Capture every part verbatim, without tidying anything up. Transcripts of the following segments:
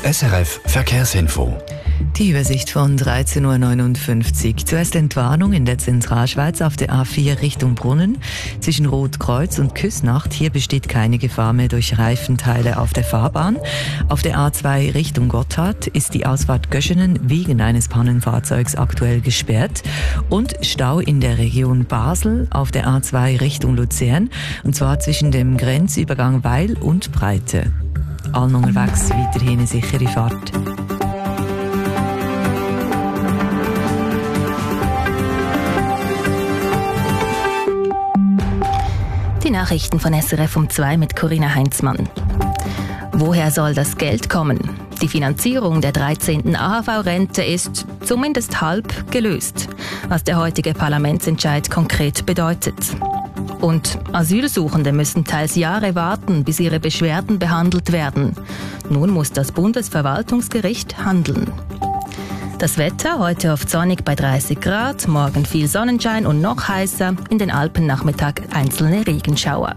S R F Verkehrsinfo. Die Übersicht von dreizehn Uhr neunundfünfzig. Zuerst Entwarnung in der Zentralschweiz auf der A vier Richtung Brunnen. Zwischen Rotkreuz und Küsnacht. Hier besteht keine Gefahr mehr durch Reifenteile auf der Fahrbahn. Auf der A zwei Richtung Gotthard ist die Ausfahrt Göschenen wegen eines Pannenfahrzeugs aktuell gesperrt. Und Stau in der Region Basel auf der A zwei Richtung Luzern. Und zwar zwischen dem Grenzübergang Weil und Breite. Allen unterwegs weiterhin eine sichere Fahrt. Die Nachrichten von S R F um zwei mit Corinna Heinzmann. Woher soll das Geld kommen? Die Finanzierung der dreizehnten A H V-Rente ist zumindest halb gelöst, was der heutige Parlamentsentscheid konkret bedeutet. Und Asylsuchende müssen teils Jahre warten, bis ihre Beschwerden behandelt werden. Nun muss das Bundesverwaltungsgericht handeln. Das Wetter heute oft sonnig bei dreißig Grad, morgen viel Sonnenschein und noch heißer, in den Alpen Nachmittag einzelne Regenschauer.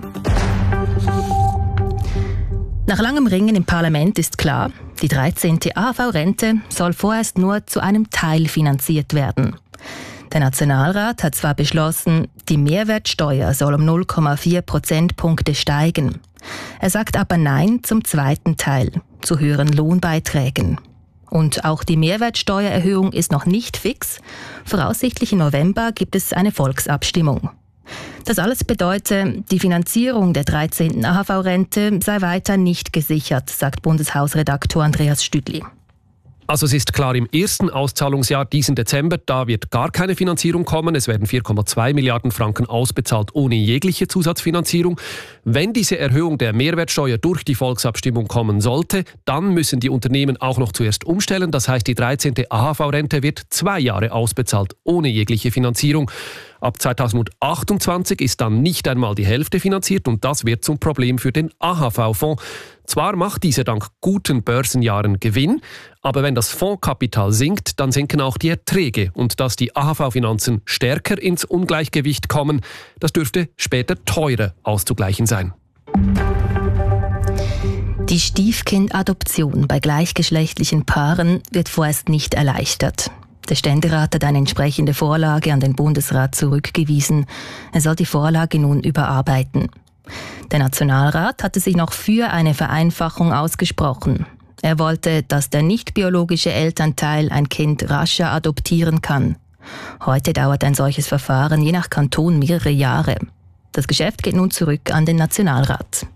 Nach langem Ringen im Parlament ist klar, die dreizehnte A H V-Rente soll vorerst nur zu einem Teil finanziert werden. Der Nationalrat hat zwar beschlossen, die Mehrwertsteuer soll um null Komma vier Prozentpunkte steigen. Er sagt aber Nein zum zweiten Teil, zu höheren Lohnbeiträgen. Und auch die Mehrwertsteuererhöhung ist noch nicht fix. Voraussichtlich im November gibt es eine Volksabstimmung. Das alles bedeutet, die Finanzierung der dreizehnten A H V-Rente sei weiter nicht gesichert, sagt Bundeshausredaktor Andreas Stüdli. Also es ist klar, im ersten Auszahlungsjahr diesen Dezember, da wird gar keine Finanzierung kommen. Es werden vier Komma zwei Milliarden Franken ausbezahlt ohne jegliche Zusatzfinanzierung. Wenn diese Erhöhung der Mehrwertsteuer durch die Volksabstimmung kommen sollte, dann müssen die Unternehmen auch noch zuerst umstellen. Das heißt, die dreizehnte A H V-Rente wird zwei Jahre ausbezahlt ohne jegliche Finanzierung. Ab zweitausendzweiundzwanzig ist dann nicht einmal die Hälfte finanziert und das wird zum Problem für den A H V-Fonds. Zwar macht dieser dank guten Börsenjahren Gewinn, aber wenn das Fondskapital sinkt, dann sinken auch die Erträge. Und dass die A H V-Finanzen stärker ins Ungleichgewicht kommen, das dürfte später teurer auszugleichen sein. Die Stiefkindadoption bei gleichgeschlechtlichen Paaren wird vorerst nicht erleichtert. Der Ständerat hat eine entsprechende Vorlage an den Bundesrat zurückgewiesen. Er soll die Vorlage nun überarbeiten. Der Nationalrat hatte sich noch für eine Vereinfachung ausgesprochen. Er wollte, dass der nicht biologische Elternteil ein Kind rascher adoptieren kann. Heute dauert ein solches Verfahren je nach Kanton mehrere Jahre. Das Geschäft geht nun zurück an den Nationalrat.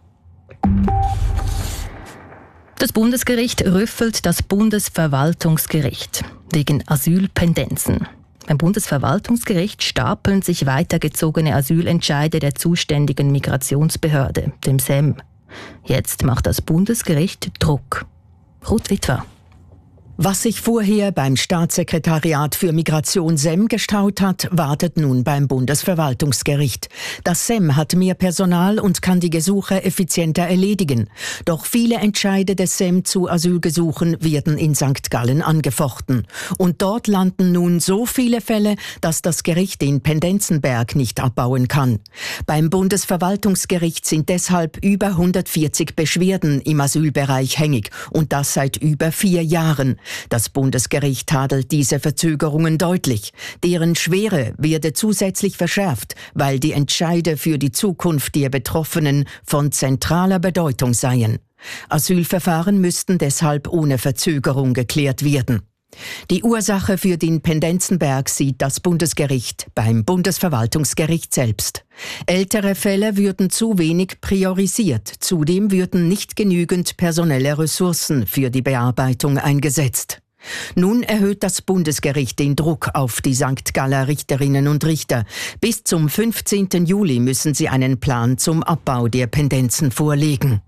Das Bundesgericht rüffelt das Bundesverwaltungsgericht wegen Asylpendenzen. Beim Bundesverwaltungsgericht stapeln sich weitergezogene Asylentscheide der zuständigen Migrationsbehörde, dem S E M. Jetzt macht das Bundesgericht Druck. Ruth Witwer. Was sich vorher beim Staatssekretariat für Migration S E M gestaut hat, wartet nun beim Bundesverwaltungsgericht. Das S E M hat mehr Personal und kann die Gesuche effizienter erledigen. Doch viele Entscheide des S E M zu Asylgesuchen werden in Sankt Gallen angefochten. Und dort landen nun so viele Fälle, dass das Gericht in Pendenzenberg nicht abbauen kann. Beim Bundesverwaltungsgericht sind deshalb über hundertvierzig Beschwerden im Asylbereich hängig und das seit über vier Jahren. Das Bundesgericht tadelt diese Verzögerungen deutlich. Deren Schwere werde zusätzlich verschärft, weil die Entscheide für die Zukunft der Betroffenen von zentraler Bedeutung seien. Asylverfahren müssten deshalb ohne Verzögerung geklärt werden. Die Ursache für den Pendenzenberg sieht das Bundesgericht beim Bundesverwaltungsgericht selbst. Ältere Fälle würden zu wenig priorisiert. Zudem würden nicht genügend personelle Ressourcen für die Bearbeitung eingesetzt. Nun erhöht das Bundesgericht den Druck auf die Sankt Galler Richterinnen und Richter. Bis zum fünfzehnten Juli müssen sie einen Plan zum Abbau der Pendenzen vorlegen.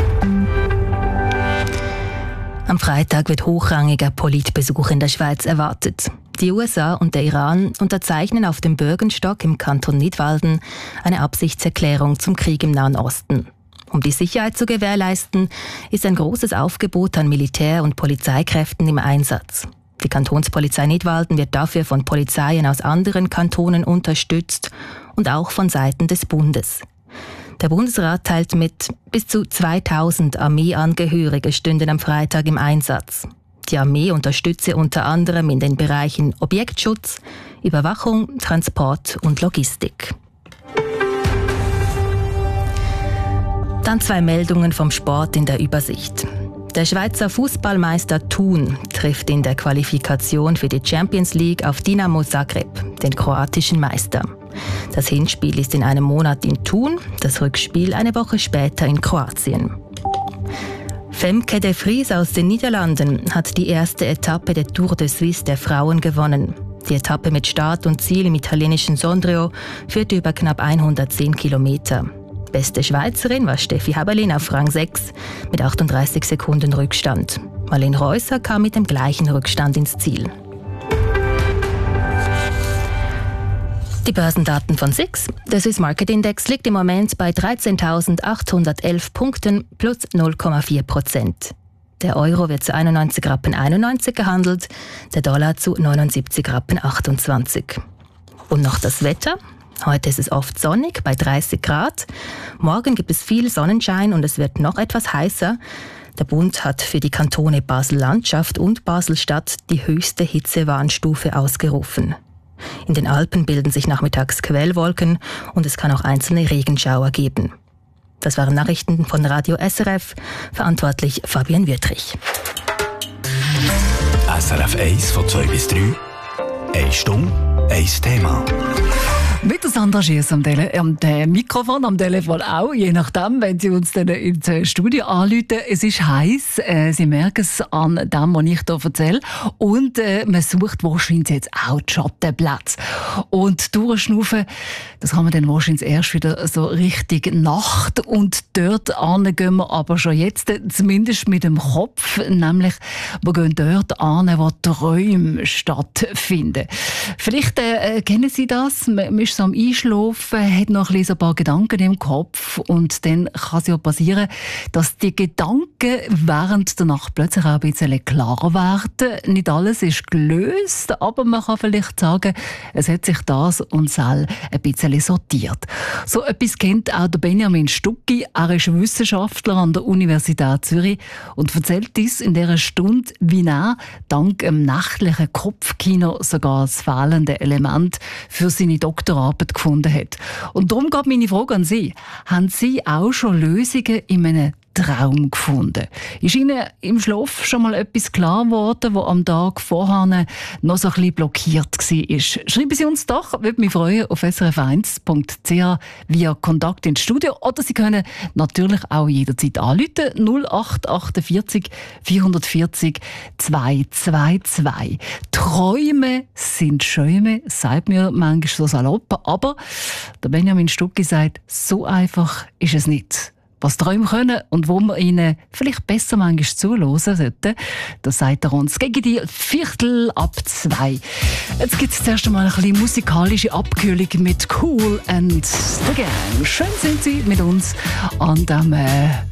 Am Freitag wird hochrangiger Politbesuch in der Schweiz erwartet. Die U S A und der Iran unterzeichnen auf dem Bürgenstock im Kanton Nidwalden eine Absichtserklärung zum Krieg im Nahen Osten. Um die Sicherheit zu gewährleisten, ist ein großes Aufgebot an Militär- und Polizeikräften im Einsatz. Die Kantonspolizei Nidwalden wird dafür von Polizeien aus anderen Kantonen unterstützt und auch von Seiten des Bundes. Der Bundesrat teilt mit, bis zu zweitausend Armeeangehörige stünden am Freitag im Einsatz. Die Armee unterstütze unter anderem in den Bereichen Objektschutz, Überwachung, Transport und Logistik. Dann zwei Meldungen vom Sport in der Übersicht. Der Schweizer Fußballmeister Thun trifft in der Qualifikation für die Champions League auf Dinamo Zagreb, den kroatischen Meister. Das Hinspiel ist in einem Monat in Thun, das Rückspiel eine Woche später in Kroatien. Femke de Vries aus den Niederlanden hat die erste Etappe der Tour de Suisse der Frauen gewonnen. Die Etappe mit Start und Ziel im italienischen Sondrio führte über knapp hundertzehn Kilometer. Beste Schweizerin war Steffi Haberlin auf Rang sechs mit achtunddreißig Sekunden Rückstand. Marlene Reusser kam mit dem gleichen Rückstand ins Ziel. Die Börsendaten von S I X. Der Swiss Market Index liegt im Moment bei dreizehntausendachthundertelf Punkten plus null Komma vier Prozent. Der Euro wird zu einundneunzig Rappen einundneunzig gehandelt, der Dollar zu neunundsiebzig Rappen achtundzwanzig. Und noch das Wetter. Heute ist es oft sonnig bei dreißig Grad. Morgen gibt es viel Sonnenschein und es wird noch etwas heißer. Der Bund hat für die Kantone Basel-Landschaft und Basel-Stadt die höchste Hitzewarnstufe ausgerufen. In den Alpen bilden sich nachmittags Quellwolken und es kann auch einzelne Regenschauer geben. Das waren Nachrichten von Radio S R F, verantwortlich Fabian Wüttrich. S R F eins von zwei bis drei. Eine Stunde, ein Thema. Mit der Sandra Schiess am, Tele- am äh, Mikrofon, am Telefon auch, je nachdem, wenn Sie uns dann ins Studio anrufen. Es ist heiß, äh, Sie merken es an dem, was ich hier erzähle. Und äh, man sucht wahrscheinlich jetzt auch die Schattenplätze. Und durchschnaufen, das kann man dann wahrscheinlich erst wieder so richtig Nacht. Und dort hin gehen wir aber schon jetzt, zumindest mit dem Kopf. Nämlich, wir gehen dort hin, wo Träume stattfinden. Vielleicht äh, kennen Sie das, man ist so am Einschlafen, hat noch ein, bisschen ein paar Gedanken im Kopf und dann kann es ja passieren, dass die Gedanken während der Nacht plötzlich auch ein bisschen klarer werden. Nicht alles ist gelöst, aber man kann vielleicht sagen, es hat sich das und das ein bisschen sortiert. So etwas kennt auch der Benjamin Stucki. Er ist Wissenschaftler an der Universität Zürich und erzählt uns in dieser Stunde, wie er dank dem nächtlichen Kopfkino sogar das fehlende Element für seine Doktorarbeit gefunden hat. Und darum geht meine Frage an Sie. Haben Sie auch schon Lösungen in einem Traum gefunden? Ist Ihnen im Schlaf schon mal etwas klar geworden, was am Tag vorher noch so ein bisschen blockiert war? Schreiben Sie uns doch, würde mich freuen, auf s r f eins punkt c h via Kontakt ins Studio. Oder Sie können natürlich auch jederzeit anrufen. null acht achtundvierzig vierhundertvierzig zweihundertzweiundzwanzig. Träume sind Schäume, sagt mir manchmal so salopp. Aber der Benjamin Stucki sagt, so einfach ist es nicht. Was Träume können und wo wir ihnen vielleicht besser manchmal zuhören sollten, das sagt er uns gegen die Viertel ab zwei. Jetzt gibt es zuerst einmal ein bisschen musikalische Abkühlung mit Cool and the Gang. Schön sind Sie mit uns an dem äh